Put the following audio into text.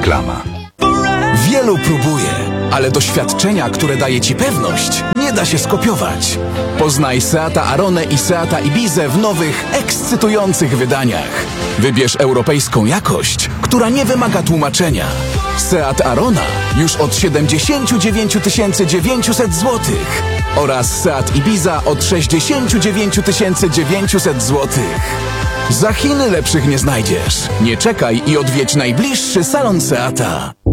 Reklama. Wielu próbuje, ale doświadczenia, które daje Ci pewność, nie da się skopiować. Poznaj Seata Aronę i Seata Ibizę w nowych, ekscytujących wydaniach. Wybierz europejską jakość, która nie wymaga tłumaczenia. Seat Arona już od 79 900 zł oraz Seat Ibiza od 69 900 zł. Za Chiny lepszych nie znajdziesz. Nie czekaj i odwiedź najbliższy salon Seata.